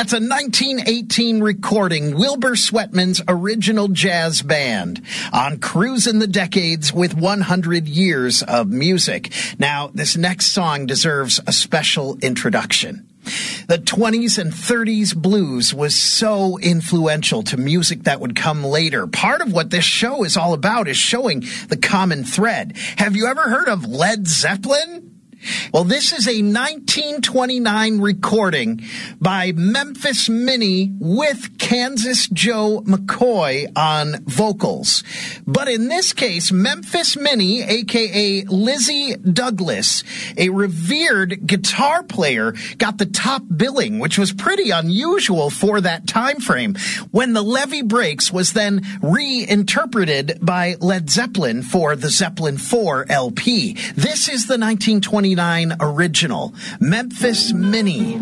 That's a 1918 recording, Wilbur Sweatman's original jazz band on Cruisin' the Decades with 100 years of music. Now, this next song deserves a special introduction. The 20s and 30s blues was so influential to music that would come later. Part of what this show is all about is showing the common thread. Have you ever heard of Led Zeppelin? Well, this is a 1929 recording by Memphis Minnie with Kansas Joe McCoy on vocals. But in this case, Memphis Minnie, a.k.a. Lizzie Douglas, a revered guitar player, got the top billing, which was pretty unusual for that time frame, when the Levee Breaks was then reinterpreted by Led Zeppelin for the Zeppelin 4 LP. This is the 1929 original, Memphis Minnie.